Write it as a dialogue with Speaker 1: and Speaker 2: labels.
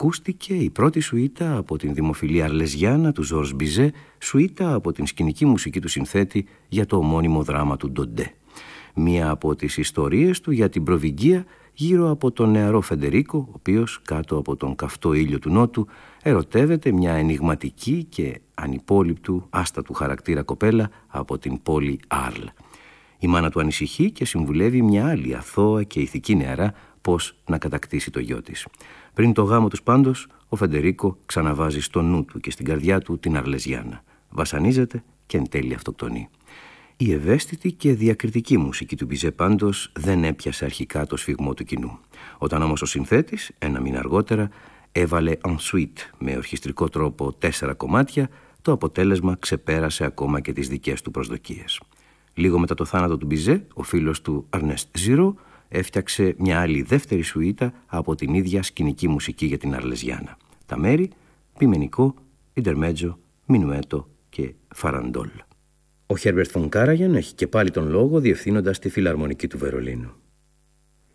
Speaker 1: ακούστηκε η πρώτη σουίτα από την δημοφιλή Αρλεζιάνα του Ζορζ Μπιζέ, σουίτα από την σκηνική μουσική του συνθέτη για το ομώνυμο δράμα του Ντοντέ. Μία από τις ιστορίες του για την προβυγγία γύρω από τον νεαρό Φεντερίκο, ο οποίος κάτω από τον καυτό ήλιο του Νότου ερωτεύεται μια ενιγματική και ανυπόληπτου άστατου χαρακτήρα κοπέλα από την πόλη Άρλ. Η μάνα του ανησυχεί και συμβουλεύει μια άλλη αθώα και ηθική νεαρά πώς να κατακτήσει το γιο της. Πριν το γάμο τους πάντως, ο Φεντερίκο ξαναβάζει στο νου του και στην καρδιά του την Αρλεζιάνα. Βασανίζεται και εν τέλει αυτοκτονεί. Η ευαίσθητη και διακριτική μουσική του Μπιζέ πάντως δεν έπιασε αρχικά το σφιγμό του κοινού. Όταν όμως ο συνθέτης, ένα μήνα αργότερα, έβαλε ensuite με ορχιστρικό τρόπο 4 κομμάτια, το αποτέλεσμα ξεπέρασε ακόμα και τις δικές του προσδοκίες. Λίγο μετά το θάνατο του Μπιζέ, ο φίλος του Αρνέστ Ζιρό έφτιαξε μια άλλη δεύτερη σουίτα από την ίδια σκηνική μουσική για την Αρλεζιάνα. Τα μέρη, πιμενικό, ιντερμέτζο, μινουέτο και φαραντόλ. Ο Χέρμπερτ φον Κάραγιαν έχει και πάλι τον λόγο διευθύνοντας τη Φιλαρμονική του Βερολίνου.